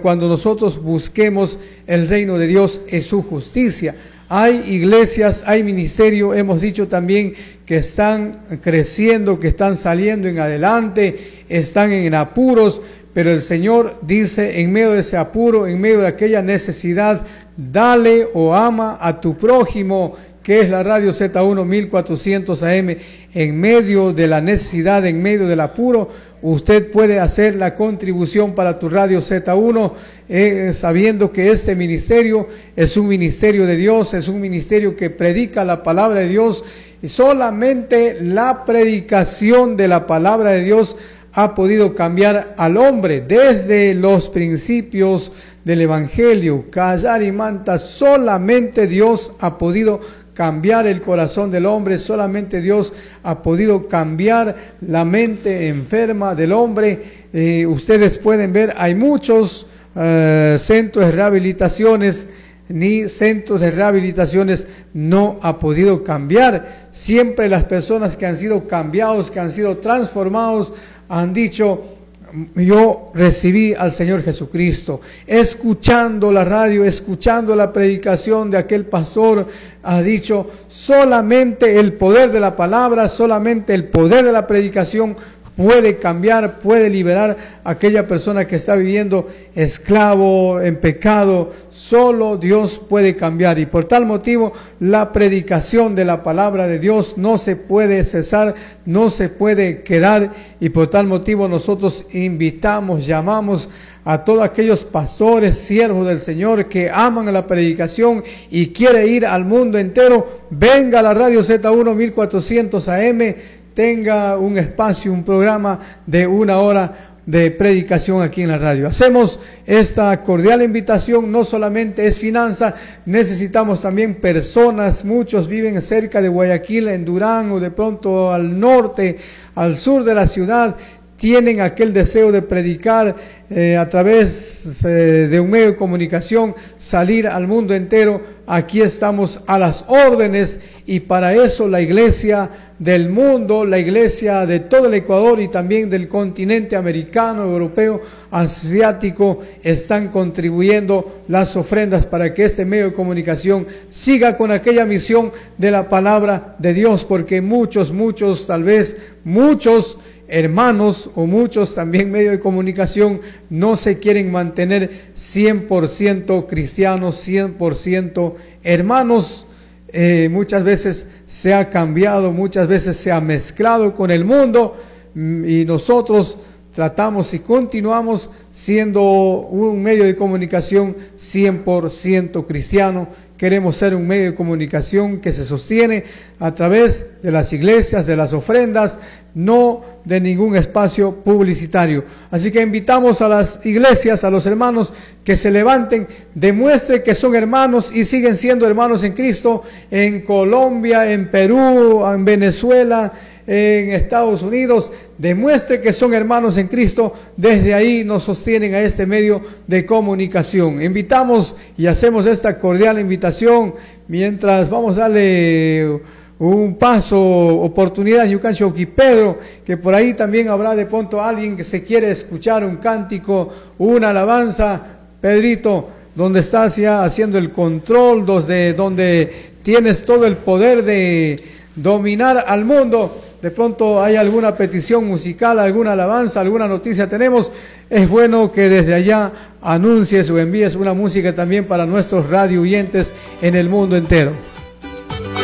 cuando nosotros busquemos el reino de Dios y su justicia. Hay iglesias, hay ministerio, hemos dicho también que están creciendo, que están saliendo en adelante, están en apuros, pero el Señor dice, en medio de ese apuro, en medio de aquella necesidad, dale o ama a tu prójimo, que es la radio Z1 1400 AM, en medio de la necesidad, en medio del apuro, usted puede hacer la contribución para tu radio Z1, sabiendo que este ministerio es un ministerio de Dios, es un ministerio que predica la palabra de Dios, y solamente la predicación de la palabra de Dios ha podido cambiar al hombre desde los principios del Evangelio. Callar y manta, solamente Dios ha podido cambiar el corazón del hombre, solamente Dios ha podido cambiar la mente enferma del hombre. Ustedes pueden ver, hay muchos centros de rehabilitaciones, ni centros de rehabilitaciones no ha podido cambiar. Siempre las personas que han sido cambiados, que han sido transformados, han dicho, yo recibí al Señor Jesucristo, escuchando la radio, escuchando la predicación de aquel pastor, ha dicho, solamente el poder de la palabra, solamente el poder de la predicación puede cambiar, puede liberar a aquella persona que está viviendo esclavo, en pecado. Solo Dios puede cambiar, y por tal motivo la predicación de la palabra de Dios no se puede cesar, no se puede quedar, y por tal motivo nosotros invitamos, llamamos a todos aquellos pastores, siervos del Señor que aman la predicación y quiere ir al mundo entero, venga a la radio Z1 1400 AM, tenga un espacio, un programa de 1 hora de predicación aquí en la radio. Hacemos esta cordial invitación, no solamente es finanza, necesitamos también personas, muchos viven cerca de Guayaquil, en Durán, o de pronto al norte, al sur de la ciudad, tienen aquel deseo de predicar a través de un medio de comunicación, salir al mundo entero. Aquí estamos a las órdenes, y para eso la iglesia del mundo, la iglesia de todo el Ecuador y también del continente americano, europeo, asiático, están contribuyendo las ofrendas para que este medio de comunicación siga con aquella misión de la palabra de Dios, porque muchos, tal vez muchos hermanos o muchos también medios de comunicación no se quieren mantener 100% cristianos, 100% hermanos. Muchas veces se ha cambiado, muchas veces se ha mezclado con el mundo, y nosotros tratamos y continuamos siendo un medio de comunicación 100% cristiano. Queremos ser un medio de comunicación que se sostiene a través de las iglesias, de las ofrendas, no de ningún espacio publicitario. Así que invitamos a las iglesias, a los hermanos, que se levanten, demuestren que son hermanos y siguen siendo hermanos en Cristo, en Colombia, en Perú, en Venezuela, en Estados Unidos. Demuestre que son hermanos en Cristo, desde ahí nos sostienen a este medio de comunicación. Invitamos y hacemos esta cordial invitación, mientras vamos a darle un paso, oportunidad, Yucanchoqui Pedro, que por ahí también habrá de pronto alguien que se quiere escuchar un cántico, una alabanza. Pedrito, donde estás ya haciendo el control, donde tienes todo el poder de dominar al mundo, de pronto hay alguna petición musical, alguna alabanza, alguna noticia tenemos, es bueno que desde allá anuncies o envíes una música también para nuestros radio oyentes en el mundo entero.